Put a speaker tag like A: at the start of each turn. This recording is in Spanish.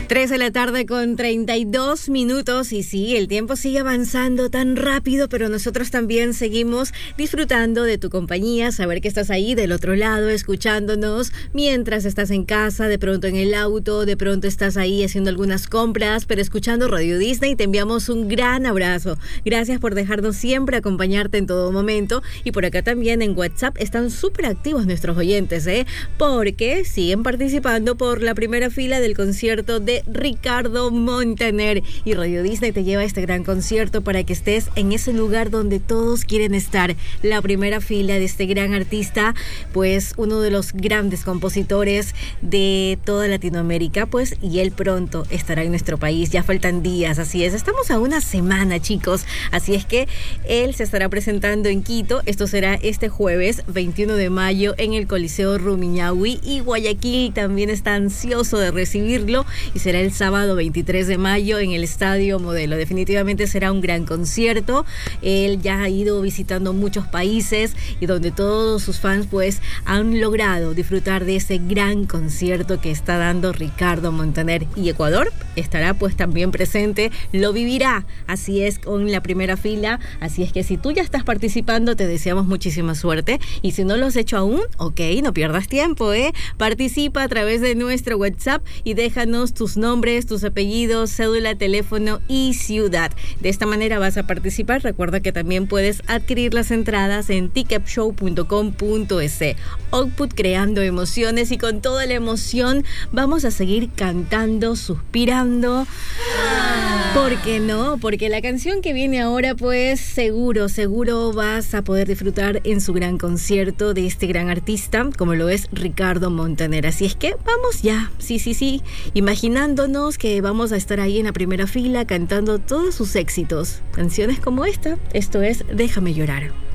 A: 3:32 y sí, el tiempo sigue avanzando tan rápido, pero nosotros también seguimos disfrutando de tu compañía, saber que estás ahí del otro lado escuchándonos mientras estás en casa, de pronto en el auto, de pronto estás ahí haciendo algunas compras, pero escuchando Radio Disney. Te enviamos un gran abrazo. Gracias por dejarnos siempre acompañarte en todo momento. Y por acá también en WhatsApp están súper activos nuestros oyentes, porque siguen participando por la primera fila del concierto de Ricardo Montaner, y Radio Disney te lleva a este gran concierto para que estés en ese lugar donde todos quieren estar, la primera fila de este gran artista, pues uno de los grandes compositores de toda Latinoamérica, pues, y él pronto estará en nuestro país. Ya faltan días, así es, estamos a una semana, chicos, así es que él se estará presentando en Quito. Esto será este jueves 21 de mayo en el Coliseo Rumiñahui, y Guayaquil también está ansioso de recibirlo, y será el sábado 23 de mayo en el Estadio Modelo. Definitivamente será un gran concierto. Él ya ha ido visitando muchos países y donde todos sus fans pues han logrado disfrutar de ese gran concierto que está dando Ricardo Montaner, y Ecuador estará pues también presente, lo vivirá, así es, con la primera fila. Así es que si tú ya estás participando, te deseamos muchísima suerte, y si no lo has hecho aún, ok, no pierdas tiempo, participa a través de nuestro WhatsApp y déjanos tus nombres, tus apellidos, cédula, teléfono y ciudad. De esta manera vas a participar. Recuerda que también puedes adquirir las entradas en ticketshow.com.es. Output, creando emociones, y con toda la emoción vamos a seguir cantando, suspirando. ¿Por qué no? Porque la canción que viene ahora, pues seguro vas a poder disfrutar en su gran concierto de este gran artista, como lo es Ricardo Montaner. Así es que vamos ya, sí, imaginándonos que vamos a estar ahí en la primera fila cantando todos sus éxitos, canciones como esta. Esto es Déjame Llorar.